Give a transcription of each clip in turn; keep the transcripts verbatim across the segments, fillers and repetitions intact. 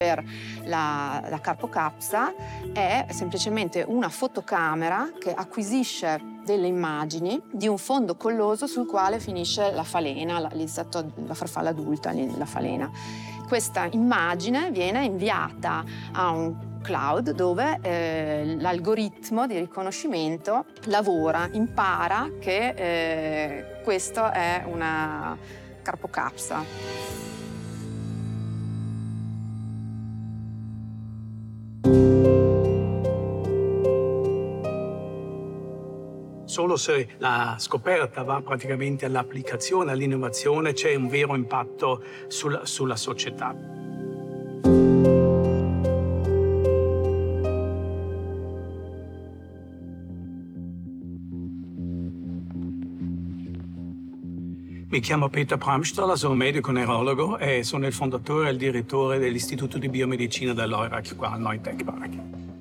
Per la, la carpocapsa è semplicemente una fotocamera che acquisisce delle immagini di un fondo colloso sul quale finisce la falena, la, la farfalla adulta, la falena. Questa immagine viene inviata a un cloud dove eh, l'algoritmo di riconoscimento lavora, impara che eh, questo è una carpocapsa. Solo se la scoperta va praticamente all'applicazione, all'innovazione, c'è un vero impatto sulla, sulla società. Mi chiamo Peter Pramstall, sono medico neurologo e sono il fondatore e il direttore dell'Istituto di Biomedicina dell'O I R A C qua al Neutech Park.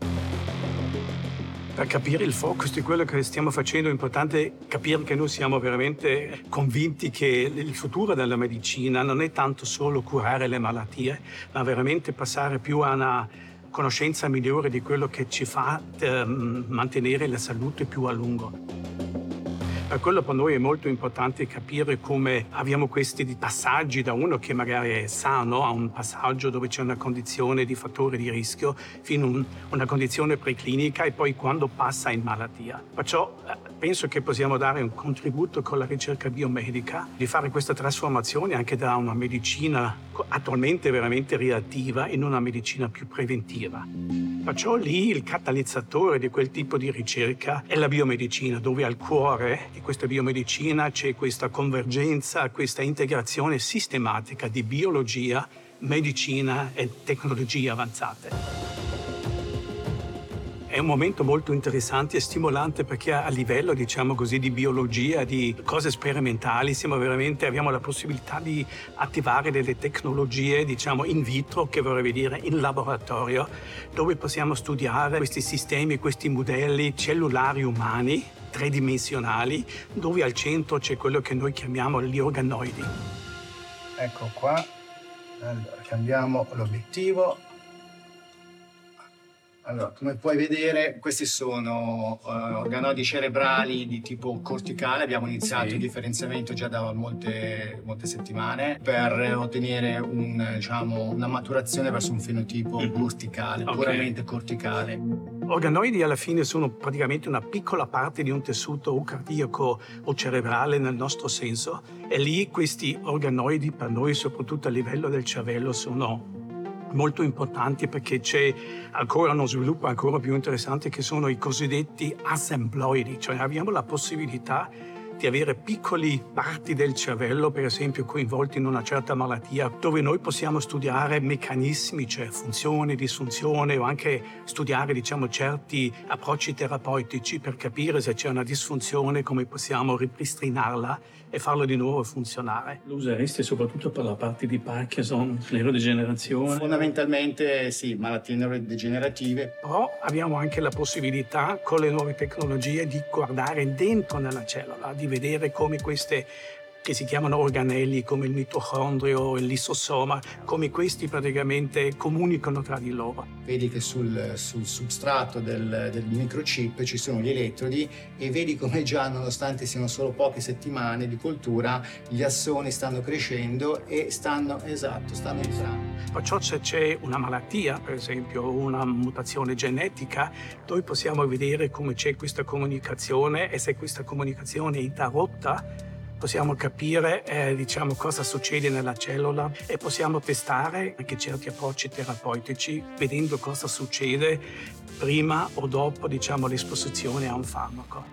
Per capire il focus di quello che stiamo facendo è importante capire che noi siamo veramente convinti che il futuro della medicina non è tanto solo curare le malattie, ma veramente passare più a una conoscenza migliore di quello che ci fa eh, mantenere la salute più a lungo. Per quello per noi è molto importante capire come abbiamo questi passaggi da uno che magari è sano a un passaggio dove c'è una condizione di fattore di rischio fino a un, una condizione preclinica e poi quando passa in malattia. Perciò penso che possiamo dare un contributo con la ricerca biomedica di fare questa trasformazione anche da una medicina attualmente veramente reattiva in una medicina più preventiva. Perciò lì il catalizzatore di quel tipo di ricerca è la biomedicina, dove al cuore di questa biomedicina c'è questa convergenza, questa integrazione sistematica di biologia, medicina e tecnologie avanzate. È un momento molto interessante e stimolante perché a livello, diciamo così, di biologia, di cose sperimentali, siamo veramente, abbiamo la possibilità di attivare delle tecnologie, diciamo, in vitro, che vorrebbe dire in laboratorio, dove possiamo studiare questi sistemi, questi modelli cellulari umani, tridimensionali, dove al centro c'è quello che noi chiamiamo gli organoidi. Ecco qua, allora cambiamo l'obiettivo. Allora, come puoi vedere, questi sono uh, organoidi cerebrali di tipo corticale. Abbiamo iniziato sì. il differenziamento già da molte, molte settimane per ottenere un, diciamo, una maturazione verso un fenotipo mm-hmm. corticale, okay. puramente corticale. Organoidi alla fine sono praticamente una piccola parte di un tessuto o cardiaco o cerebrale nel nostro senso, e lì questi organoidi per noi, soprattutto a livello del cervello, sono molto importanti perché c'è ancora uno sviluppo ancora più interessante che sono i cosiddetti assembloidi, cioè abbiamo la possibilità di avere piccoli parti del cervello, per esempio coinvolti in una certa malattia, dove noi possiamo studiare meccanismi, cioè funzione, disfunzione, o anche studiare, diciamo, certi approcci terapeutici per capire se c'è una disfunzione, come possiamo ripristinarla e farlo di nuovo funzionare. Lo useresti soprattutto per la parte di Parkinson, neurodegenerazione? Fondamentalmente sì, malattie neurodegenerative. Però abbiamo anche la possibilità, con le nuove tecnologie, di guardare dentro nella cellula, di vedere come queste, che si chiamano organelli, come il mitocondrio, il lisosoma, come questi praticamente comunicano tra di loro. Vedi che sul, sul substrato del, del microchip ci sono gli elettrodi e vedi come già, nonostante siano solo poche settimane di coltura, gli assoni stanno crescendo e stanno, esatto, stanno entrando. Perciò se c'è una malattia, per esempio una mutazione genetica, noi possiamo vedere come c'è questa comunicazione, e se questa comunicazione è interrotta possiamo capire eh, diciamo, cosa succede nella cellula, e possiamo testare anche certi approcci terapeutici vedendo cosa succede prima o dopo, diciamo, l'esposizione a un farmaco.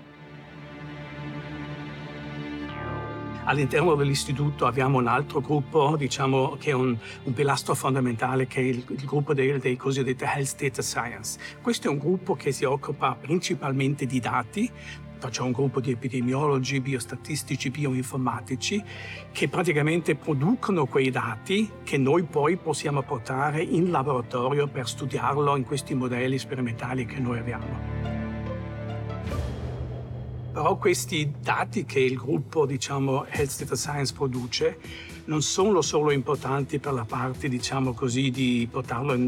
All'interno dell'istituto abbiamo un altro gruppo, diciamo, che è un, un pilastro fondamentale, che è il, il gruppo dei, dei cosiddetti Health Data Science. Questo è un gruppo che si occupa principalmente di dati. C'è un gruppo di epidemiologi, biostatistici, bioinformatici che praticamente producono quei dati che noi poi possiamo portare in laboratorio per studiarlo in questi modelli sperimentali che noi abbiamo. Però questi dati che il gruppo, diciamo, Health Data Science produce non sono solo importanti per la parte, diciamo così, di portarlo in